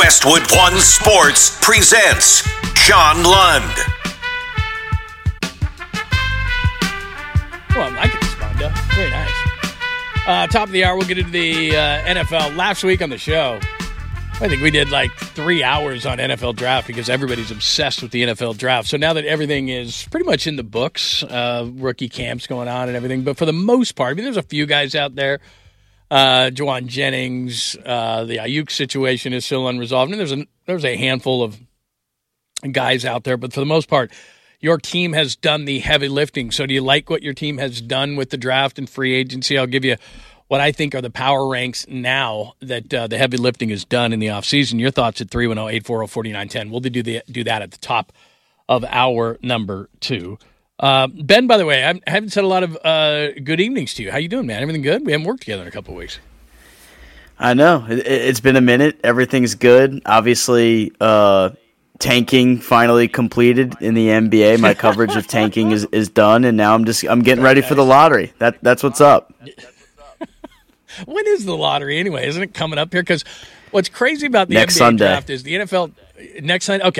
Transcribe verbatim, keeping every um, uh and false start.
Westwood One Sports presents John Lund. Well, I can respond to. Very nice. Uh, top of the hour, we'll get into the uh, N F L. Last week on the show, I think we did like three hours on N F L draft because everybody's obsessed with the N F L draft. So now that everything is pretty much in the books, uh, rookie camps going on and everything, but for the most part, I mean, there's a few guys out there. Uh, Juwan Jennings, uh, the Ayuk situation is still unresolved, and there's a there's a handful of guys out there, but for the most part, your team has done the heavy lifting. So do you like what your team has done with the draft and free agency? I'll give you what I think are the power ranks now that uh, the heavy lifting is done in the offseason. Your thoughts at three one zero, eight four zero, four nine one zero. We'll do, the, do that at the top of hour number two. Uh, Ben, by the way, I haven't said a lot of uh, good evenings to you. How you doing, man? Everything good? We haven't worked together in a couple of weeks. I know. It, it's been a minute. Everything's good. Obviously, uh, tanking finally completed in the N B A. My coverage of tanking is, is done, and now I'm just I'm getting ready for the lottery. That That's what's up. When is the lottery anyway? Isn't it coming up here? Because what's crazy about the next N B A Sunday. draft is the N F L next Sunday. Okay.